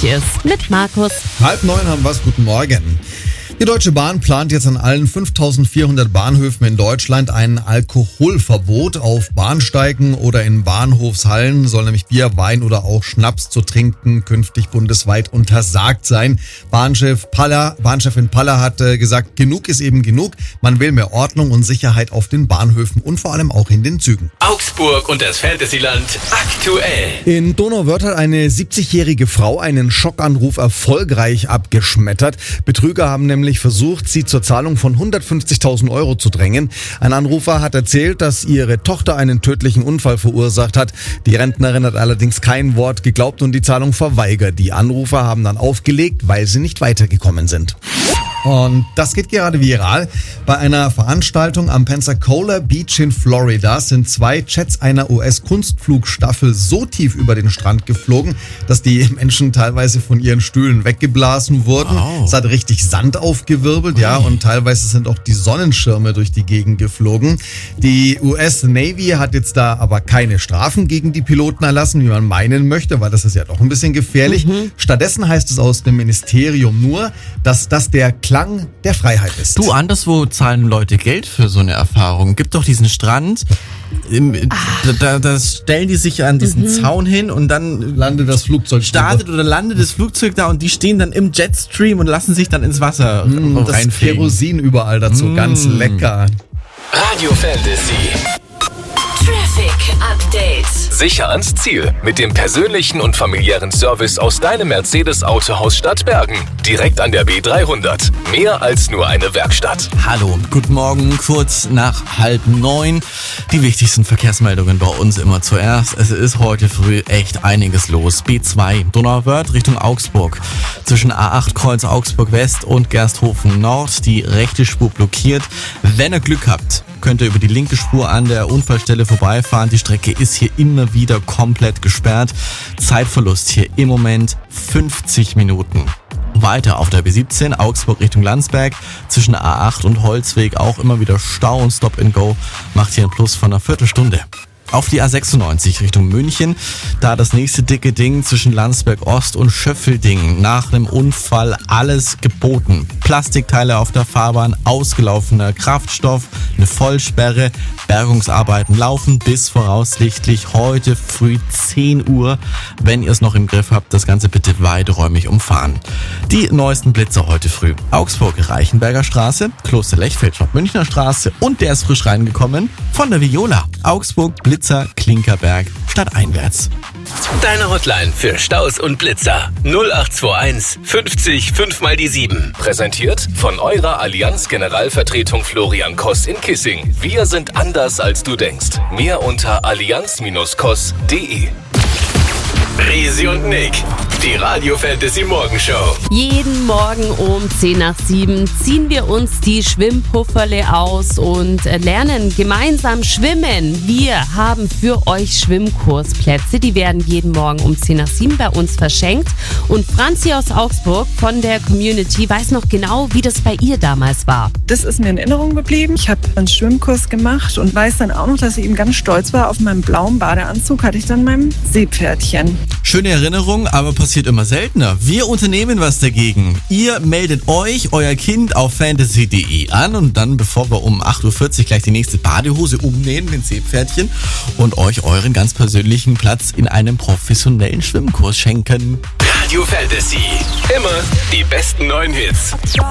richtig ist. Mit Markus. 8:30 haben wir's. Guten Morgen. Die Deutsche Bahn plant jetzt an allen 5.400 Bahnhöfen in Deutschland ein Alkoholverbot. Auf Bahnsteigen oder in Bahnhofshallen soll nämlich Bier, Wein oder auch Schnaps zu trinken künftig bundesweit untersagt sein. Bahnchefin Paller hat gesagt, genug ist eben genug. Man will mehr Ordnung und Sicherheit auf den Bahnhöfen und vor allem auch in den Zügen. Augsburg und das Fantasyland aktuell. In Donauwörth hat eine 70-jährige Frau einen Schockanruf erfolgreich abgeschmettert. Betrüger haben nämlich versucht, sie zur Zahlung von 150.000 Euro zu drängen. Ein Anrufer hat erzählt, dass ihre Tochter einen tödlichen Unfall verursacht hat. Die Rentnerin hat allerdings kein Wort geglaubt und die Zahlung verweigert. Die Anrufer haben dann aufgelegt, weil sie nicht weitergekommen sind. Und das geht gerade viral. Bei einer Veranstaltung am Pensacola Beach in Florida sind 2 Jets einer US-Kunstflugstaffel so tief über den Strand geflogen, dass die Menschen teilweise von ihren Stühlen weggeblasen wurden. Wow. Es hat richtig Sand aufgewirbelt, ja, und teilweise sind auch die Sonnenschirme durch die Gegend geflogen. Die US Navy hat jetzt da aber keine Strafen gegen die Piloten erlassen, wie man meinen möchte, weil das ist ja doch ein bisschen gefährlich. Stattdessen heißt es aus dem Ministerium nur, dass das der Klang der Freiheit ist. Du, anderswo zahlen Leute Geld für so eine Erfahrung. Gibt doch diesen Strand, da stellen die sich an diesen Zaun hin und dann landet das Flugzeug. Startet oder landet das Flugzeug da und die stehen dann im Jetstream und lassen sich dann ins Wasser reinfliegen. Das Kerosin überall dazu, ganz lecker. Radio Fantasy. Traffic Update. Sicher ans Ziel mit dem persönlichen und familiären Service aus deinem Mercedes-Autohaus Stadtbergen. Direkt an der B300. Mehr als nur eine Werkstatt. Hallo, guten Morgen, kurz nach 8:30. Die wichtigsten Verkehrsmeldungen bei uns immer zuerst. Es ist heute früh echt einiges los. B2 Donauwörth Richtung Augsburg. Zwischen A8 Kreuz Augsburg West und Gersthofen Nord die rechte Spur blockiert. Wenn ihr Glück habt, könnt ihr über die linke Spur an der Unfallstelle vorbeifahren. Die Strecke ist hier immer wieder komplett gesperrt. Zeitverlust hier im Moment 50 Minuten. Weiter auf der B17 Augsburg Richtung Landsberg. Zwischen A8 und Holzweg auch immer wieder Stau und Stop and Go. Macht hier einen Plus von einer Viertelstunde. Auf die A96 Richtung München, da das nächste dicke Ding zwischen Landsberg Ost und Schöffelding. Nach einem Unfall alles geboten. Plastikteile auf der Fahrbahn, ausgelaufener Kraftstoff, eine Vollsperre, Bergungsarbeiten laufen bis voraussichtlich heute früh 10 Uhr. Wenn ihr es noch im Griff habt, das Ganze bitte weiträumig umfahren. Die neuesten Blitzer heute früh. Augsburg Reichenberger Straße, Kloster Lechfeld, Münchner Straße und der ist frisch reingekommen von der Viola. Augsburg Blitzer Klinkerberg stadteinwärts. Deine Hotline für Staus und Blitzer 0821 50 5 mal die 7. Präsentiert von eurer Allianz Generalvertretung Florian Koss in Kissing. Wir sind anders als du denkst. Mehr unter allianz-koss.de. Resi und Nick, die Radio Fantasy Morgenshow. Jeden Morgen um 10 nach 7 ziehen wir uns die Schwimmpufferle aus und lernen gemeinsam schwimmen. Wir haben für euch Schwimmkursplätze. Die werden jeden Morgen um 10 nach 7 bei uns verschenkt. Und Franzi aus Augsburg von der Community weiß noch genau, wie das bei ihr damals war. Das ist mir in Erinnerung geblieben. Ich habe einen Schwimmkurs gemacht und weiß dann auch noch, dass ich eben ganz stolz war. Auf meinem blauen Badeanzug hatte ich dann mein Seepferdchen. Schöne Erinnerung, aber passiert immer seltener. Wir unternehmen was dagegen. Ihr meldet euch, euer Kind auf fantasy.de an und dann, bevor wir um 8:40 Uhr gleich die nächste Badehose umnähen, den Seepferdchen, und euch euren ganz persönlichen Platz in einem professionellen Schwimmkurs schenken. Radio Fantasy. Immer die besten neuen Hits.